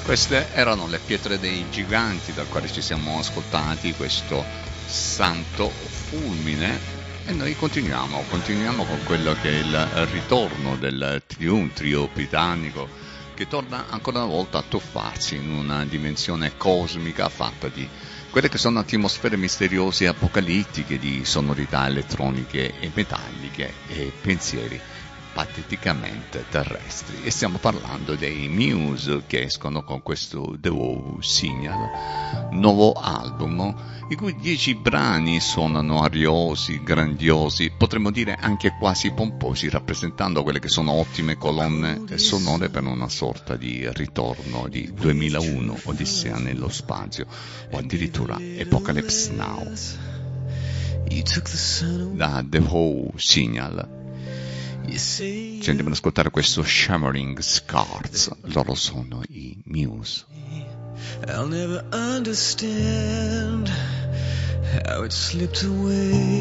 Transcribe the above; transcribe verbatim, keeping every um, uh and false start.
Queste erano le pietre dei giganti, dal quale ci siamo ascoltati questo santo fulmine, e noi continuiamo, continuiamo con quello che è il ritorno del trio, un trio britannico che torna ancora una volta a tuffarsi in una dimensione cosmica fatta di quelle che sono atmosfere misteriose e apocalittiche, di sonorità elettroniche e metalliche e pensieri pateticamente terrestri. E stiamo parlando dei Muse, che escono con questo The Wow Signal, nuovo album, i cui dieci brani suonano ariosi, grandiosi, potremmo dire anche quasi pomposi, rappresentando quelle che sono ottime colonne sonore per una sorta di ritorno di duemilauno, Odissea nello spazio, o addirittura Apocalypse Now. Da The Wow Signal ci andiamo ad ascoltare questo Shimmering Scars. Loro sono i Muse. I'll never understand how it slipped away.